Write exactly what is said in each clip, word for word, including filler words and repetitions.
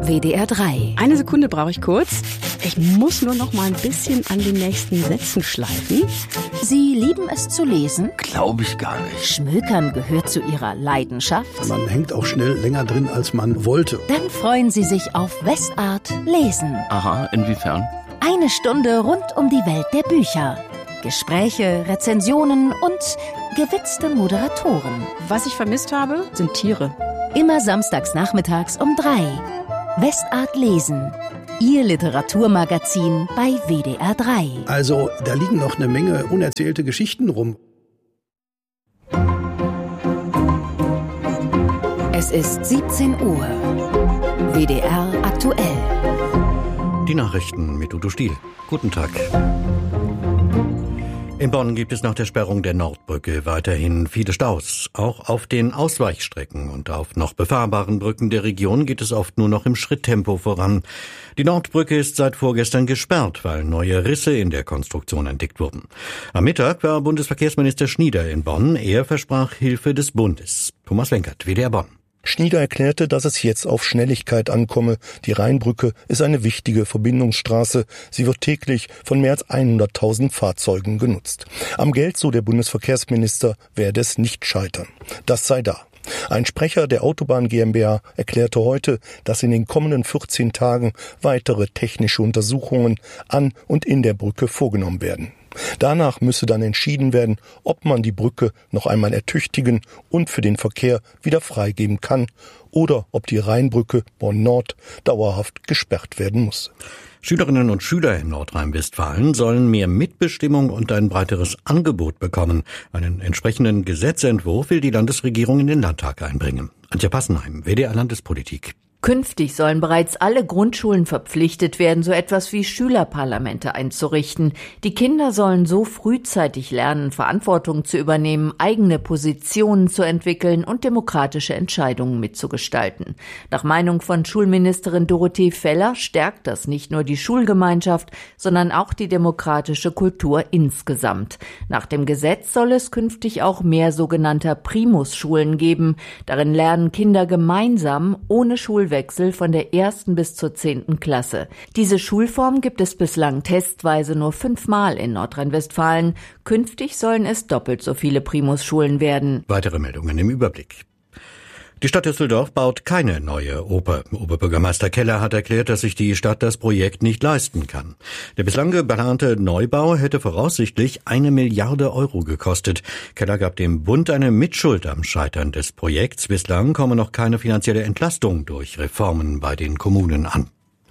W D R drei. Eine Sekunde brauche ich kurz. Ich muss nur noch mal ein bisschen an den nächsten Sätzen schleifen. Sie lieben es zu lesen? Glaube ich gar nicht. Schmökern gehört zu Ihrer Leidenschaft? Man hängt auch schnell länger drin, als man wollte. Dann freuen Sie sich auf Westart Lesen. Aha, inwiefern? Eine Stunde rund um die Welt der Bücher. Gespräche, Rezensionen und gewitzte Moderatoren. Was ich vermisst habe, sind Tiere. Immer samstags nachmittags um drei. Westart Lesen. Ihr Literaturmagazin bei W D R drei. Also, da liegen noch eine Menge unerzählte Geschichten rum. Es ist siebzehn Uhr. W D R aktuell. Die Nachrichten mit Udo Stiel. Guten Tag. In Bonn gibt es nach der Sperrung der Nordbrücke weiterhin viele Staus. Auch auf den Ausweichstrecken und auf noch befahrbaren Brücken der Region geht es oft nur noch im Schritttempo voran. Die Nordbrücke ist seit vorgestern gesperrt, weil neue Risse in der Konstruktion entdeckt wurden. Am Mittag war Bundesverkehrsminister Schnieder in Bonn. Er versprach Hilfe des Bundes. Thomas Wenkert, W D R Bonn. Schnieder erklärte, dass es jetzt auf Schnelligkeit ankomme. Die Rheinbrücke ist eine wichtige Verbindungsstraße. Sie wird täglich von mehr als hunderttausend Fahrzeugen genutzt. Am Geld, so der Bundesverkehrsminister, werde es nicht scheitern. Das sei da. Ein Sprecher der Autobahn GmbH erklärte heute, dass in den kommenden vierzehn Tagen weitere technische Untersuchungen an und in der Brücke vorgenommen werden. Danach müsse dann entschieden werden, ob man die Brücke noch einmal ertüchtigen und für den Verkehr wieder freigeben kann oder ob die Rheinbrücke Bonn-Nord dauerhaft gesperrt werden muss. Schülerinnen und Schüler in Nordrhein-Westfalen sollen mehr Mitbestimmung und ein breiteres Angebot bekommen. Einen entsprechenden Gesetzentwurf will die Landesregierung in den Landtag einbringen. Antje Passenheim, W D R Landespolitik. Künftig sollen bereits alle Grundschulen verpflichtet werden, so etwas wie Schülerparlamente einzurichten. Die Kinder sollen so frühzeitig lernen, Verantwortung zu übernehmen, eigene Positionen zu entwickeln und demokratische Entscheidungen mitzugestalten. Nach Meinung von Schulministerin Dorothee Feller stärkt das nicht nur die Schulgemeinschaft, sondern auch die demokratische Kultur insgesamt. Nach dem Gesetz soll es künftig auch mehr sogenannter Primus-Schulen geben. Darin lernen Kinder gemeinsam ohne Schulwechsel von der ersten bis zur zehnten Klasse. Diese Schulform gibt es bislang testweise nur fünfmal in Nordrhein-Westfalen. Künftig sollen es doppelt so viele Primus-Schulen werden. Weitere Meldungen im Überblick. Die Stadt Düsseldorf baut keine neue Oper. Oberbürgermeister Keller hat erklärt, dass sich die Stadt das Projekt nicht leisten kann. Der bislang geplante Neubau hätte voraussichtlich eine Milliarde Euro gekostet. Keller gab dem Bund eine Mitschuld am Scheitern des Projekts. Bislang komme noch keine finanzielle Entlastung durch Reformen bei den Kommunen an.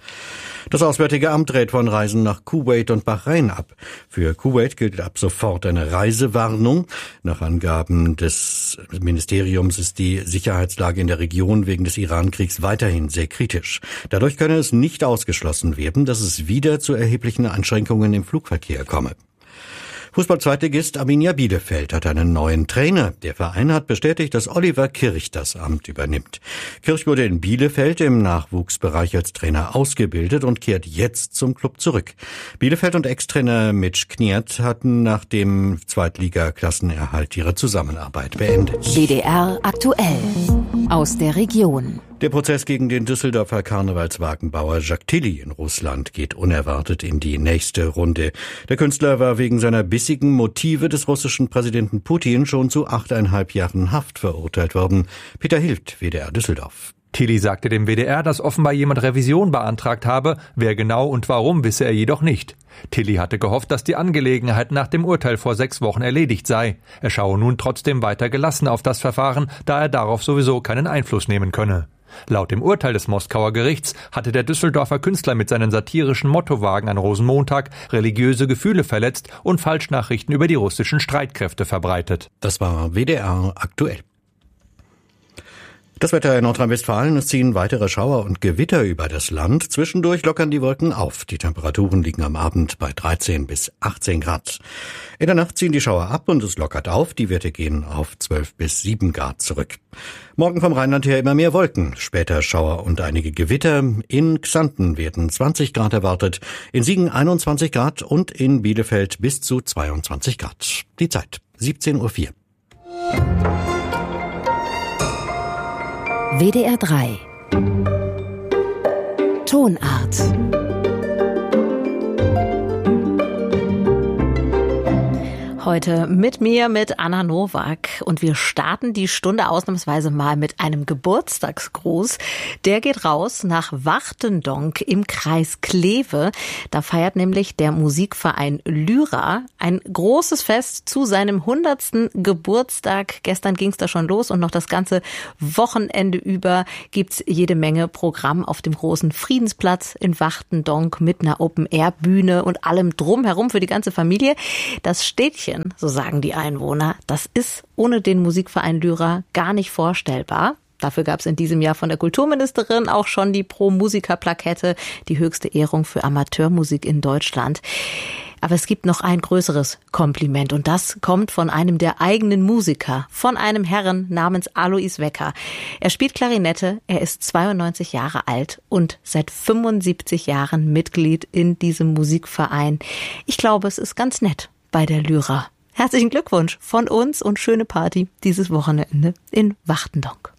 Das Auswärtige Amt rät von Reisen nach Kuwait und Bahrain ab. Für Kuwait gilt ab sofort eine Reisewarnung. Nach Angaben des Ministeriums ist die Sicherheitslage in der Region wegen des Iran-Kriegs weiterhin sehr kritisch. Dadurch könne es nicht ausgeschlossen werden, dass es wieder zu erheblichen Einschränkungen im Flugverkehr komme. Fußball-Zweitligist Arminia Bielefeld hat einen neuen Trainer. Der Verein hat bestätigt, dass Oliver Kirch das Amt übernimmt. Kirch wurde in Bielefeld im Nachwuchsbereich als Trainer ausgebildet und kehrt jetzt zum Klub zurück. Bielefeld und Ex-Trainer Mitch Kniert hatten nach dem Zweitliga-Klassenerhalt ihre Zusammenarbeit beendet. W D R aktuell. Aus der Region. Der Prozess gegen den Düsseldorfer Karnevalswagenbauer Jacques Tilly in Russland geht unerwartet in die nächste Runde. Der Künstler war wegen seiner bissigen Motive des russischen Präsidenten Putin schon zu achteinhalb Jahren Haft verurteilt worden. Peter Hilft, W D R Düsseldorf. Tilly sagte dem W D R, dass offenbar jemand Revision beantragt habe. Wer genau und warum, wisse er jedoch nicht. Tilly hatte gehofft, dass die Angelegenheit nach dem Urteil vor sechs Wochen erledigt sei. Er schaue nun trotzdem weiter gelassen auf das Verfahren, da er darauf sowieso keinen Einfluss nehmen könne. Laut dem Urteil des Moskauer Gerichts hatte der Düsseldorfer Künstler mit seinen satirischen Mottowagen an Rosenmontag religiöse Gefühle verletzt und Falschnachrichten über die russischen Streitkräfte verbreitet. Das war W D R aktuell. Das Wetter in Nordrhein-Westfalen, es ziehen weitere Schauer und Gewitter über das Land. Zwischendurch lockern die Wolken auf. Die Temperaturen liegen am Abend bei dreizehn bis achtzehn Grad. In der Nacht ziehen die Schauer ab und es lockert auf. Die Werte gehen auf zwölf bis sieben Grad zurück. Morgen vom Rheinland her immer mehr Wolken. Später Schauer und einige Gewitter. In Xanten werden zwanzig Grad erwartet. In Siegen einundzwanzig Grad und in Bielefeld bis zu zweiundzwanzig Grad. Die Zeit siebzehn Uhr vier. W D R drei. Tonart. Heute mit mir, mit Anna Nowak. Und wir starten die Stunde ausnahmsweise mal mit einem Geburtstagsgruß. Der geht raus nach Wachtendonk im Kreis Kleve. Da feiert nämlich der Musikverein Lyra ein großes Fest zu seinem hundertsten Geburtstag. Gestern ging es da schon los und noch das ganze Wochenende über gibt's jede Menge Programm auf dem großen Friedensplatz in Wachtendonk mit einer Open-Air-Bühne und allem drumherum für die ganze Familie. Das Städtchen, so sagen die Einwohner, das ist ohne den Musikverein Lyra gar nicht vorstellbar. Dafür gab es in diesem Jahr von der Kulturministerin auch schon die Pro-Musiker-Plakette, die höchste Ehrung für Amateurmusik in Deutschland. Aber es gibt noch ein größeres Kompliment und das kommt von einem der eigenen Musiker, von einem Herren namens Alois Wecker. Er spielt Klarinette, er ist zweiundneunzig Jahre alt und seit fünfundsiebzig Jahren Mitglied in diesem Musikverein. Ich glaube, es ist ganz nett bei der Lyra. Herzlichen Glückwunsch von uns und schöne Party dieses Wochenende in Wachtendonk.